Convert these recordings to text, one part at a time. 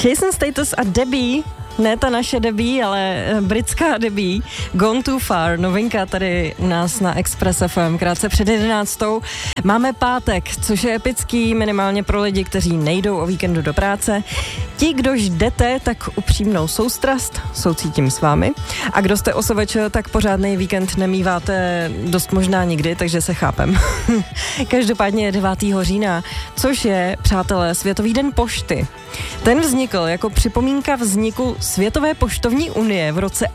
Jason Status a Debbie, ne ta naše Debbie, ale britská Debbie, Gone Too Far, novinka tady u nás na Express FM, krátce před 11. Máme pátek, což je epický minimálně pro lidi, kteří nejdou o víkendu do práce. Ti, kdož jdete, tak upřímnou soustrast, soucítím s vámi. A kdo jste OSVČ, tak pořádný víkend nemýváte dost možná nikdy, takže se chápem. Každopádně je 9. října, což je, přátelé, Světový den pošty. Ten vznikl jako připomínka vzniku Světové poštovní unie v roce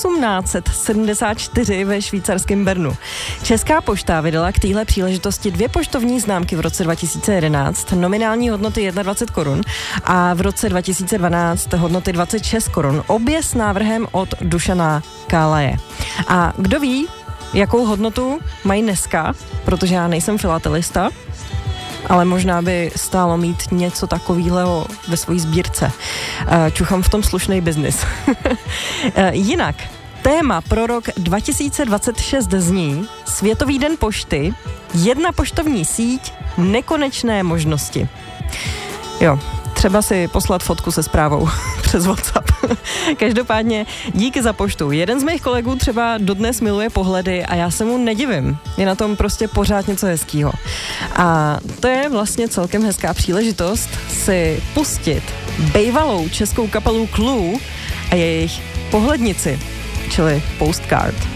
1874 ve švýcarském Bernu. Česká pošta vydala k téhle příležitosti 2 poštovní známky v roce 2011, nominální hodnoty 21 korun a v roce 2012 hodnoty 26 korun, obě s návrhem od Dušana Kálaje. A kdo ví, jakou hodnotu mají dneska, protože já nejsem filatelista, ale možná by stálo mít něco takového ve své sbírce. Čuchám v tom slušný biznis. Jinak, téma pro rok 2026 zní Světový den pošty, jedna poštovní síť, nekonečné možnosti. Jo, třeba si poslat fotku se zprávou přes WhatsApp. Každopádně díky za poštu. Jeden z mých kolegů třeba dodnes miluje pohledy a já se mu nedivím. Je na tom prostě pořád něco hezkýho. A to je vlastně celkem hezká příležitost si pustit bejvalou českou kapelu Clue a jejich pohlednici, čili Postcard.